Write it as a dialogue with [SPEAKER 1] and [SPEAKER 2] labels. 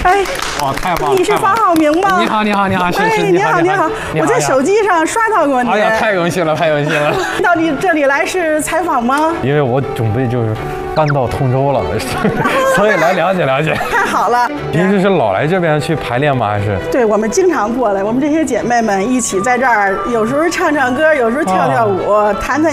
[SPEAKER 1] 哎，
[SPEAKER 2] 哇，太棒了！
[SPEAKER 1] 你是房浩明吗？
[SPEAKER 2] 你好，你好，你好，是是，
[SPEAKER 1] 你好，你好，我在手机上刷到过你。
[SPEAKER 2] 哎呀，太荣幸了，太荣幸了！
[SPEAKER 1] 到你这里来是采访吗？
[SPEAKER 2] 因为我准备就是搬到通州了，所以来了解了解。
[SPEAKER 1] 太好了！
[SPEAKER 2] 平时是老来这边去排练吗？还是？
[SPEAKER 1] 对，我们经常过来，我们这些姐妹们一起在这儿，有时候唱唱歌，有时候跳跳舞，谈谈。